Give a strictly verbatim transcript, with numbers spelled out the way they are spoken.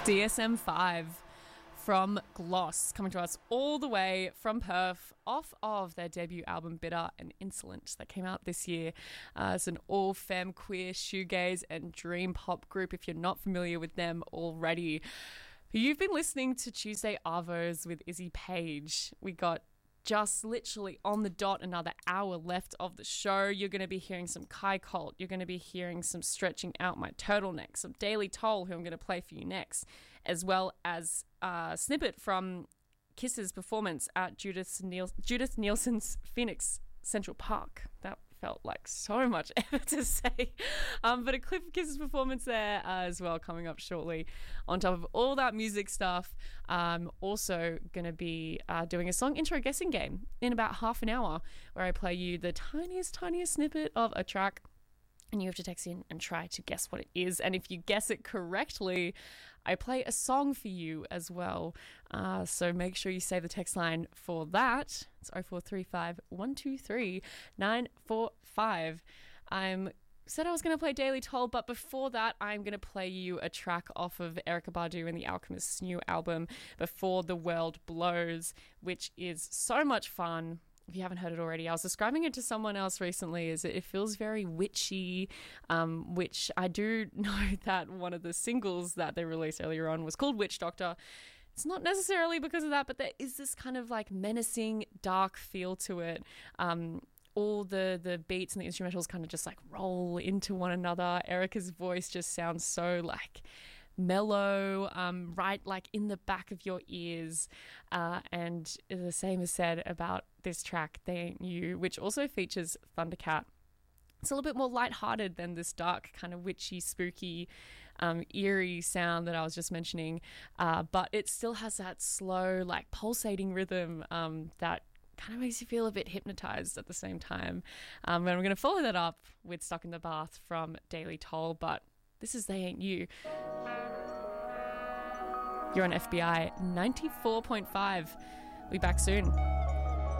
D S M five from Gloss, coming to us all the way from Perth, off of their debut album Bitter and Insolent that came out this year. Uh, it's an all-femme queer shoegaze and dream pop group, if you're not familiar with them already. You've been listening to Tuesday Arvos with Izzy Page. We got just literally on the dot another hour left of the show. You're going to be hearing some Kai Colt. You're going to be hearing some Stretching Out My Turtleneck, some Daily Toll, who I'm going to play for you next, as well as a snippet from Kiss's performance at Judith, Niel- Judith Nielsen's Phoenix Central Park. That felt like so much effort to say. Um, but a clip of Kiss's performance there uh, as well, coming up shortly. On top of all that music stuff, I'm also going to be uh, doing a song intro guessing game in about half an hour, where I play you the tiniest, tiniest snippet of a track, and you have to text in and try to guess what it is. And if you guess it correctly, I play a song for you as well. Uh, so make sure you save the text line for that. It's oh four three five, one two three, nine four five. I'm said I was going to play Daily Toll, but before that, I'm going to play you a track off of Erykah Badu and the Alchemist's new album, Before the World Blows, which is so much fun. If you haven't heard it already, I was describing it to someone else recently as it feels very witchy, um, which I do know that one of the singles that they released earlier on was called Witch Doctor. It's not necessarily because of that, but there is this kind of like menacing, dark feel to it. Um, all the, the beats and the instrumentals kind of just like roll into one another. Erykah's voice just sounds so like mellow, um, right like in the back of your ears. Uh, and the same is said about this track, They Ain't You, which also features Thundercat. It's a little bit more lighthearted than this dark, kind of witchy, spooky, um, eerie sound that I was just mentioning. Uh, but it still has that slow, like pulsating rhythm um, that kind of makes you feel a bit hypnotized at the same time. Um, and I'm going to follow that up with Stuck in the Bath from Daily Toll, but this is They Ain't You. You're on F B I ninety-four point five. We'll be back soon.